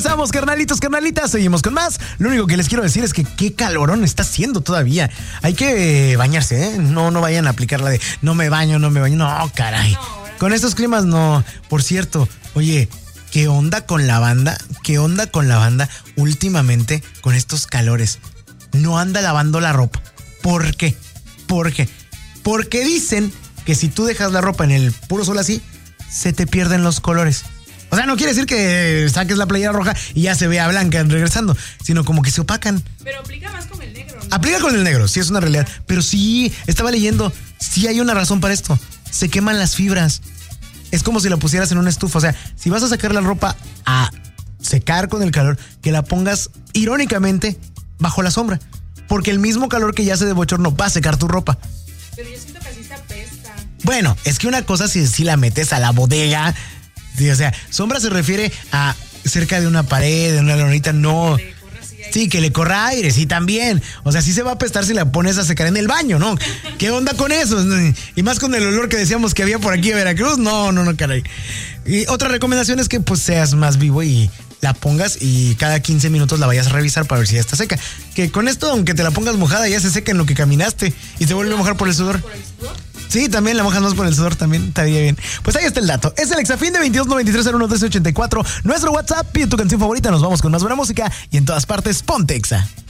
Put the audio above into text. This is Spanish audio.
Regresamos, carnalitos, carnalitas. Seguimos con más. Lo único que les quiero decir es que qué calorón está haciendo todavía. Hay que bañarse, ¿eh? No vayan a aplicar la de no me baño. No, caray. No, con estos climas no. Por cierto, oye, ¿qué onda con la banda? ¿Qué onda con la banda últimamente con estos calores? No anda lavando la ropa. ¿Por qué? Porque dicen que si tú dejas la ropa en el puro sol así, se te pierden los colores. O sea, no quiere decir que saques la playera roja y ya se vea blanca regresando, sino como que se opacan. Pero aplica más con el negro, ¿no? Aplica con el negro, sí es una realidad. Pero sí, estaba leyendo, sí hay una razón para esto. Se queman las fibras. Es como si la pusieras en una estufa. O sea, si vas a sacar la ropa a secar con el calor, que la pongas irónicamente bajo la sombra. Porque el mismo calor que ya se de bochorno va a secar tu ropa. Pero yo siento que así se apesta. Bueno, es que una cosa si la metes a la bodega. Sí, o sea, sombra se refiere a cerca de una pared, de una lonita, no. Sí, que le corra aire, sí, también. O sea, sí se va a apestar si la pones a secar en el baño, ¿no? ¿Qué onda con eso? Y más con el olor que decíamos que había por aquí en Veracruz. No, caray. Y otra recomendación es que pues seas más vivo y la pongas y cada 15 minutos la vayas a revisar para ver si ya está seca. Que con esto, aunque te la pongas mojada, ya se seca en lo que caminaste y se vuelve a mojar por el sudor. ¿Por el sudor? Sí, también la mojas más por el sudor, también estaría bien. Pues ahí está el dato. Es el Exafín de 2293011384. Nuestro WhatsApp, pide tu canción favorita. Nos vamos con más buena música y en todas partes, ponte Exa.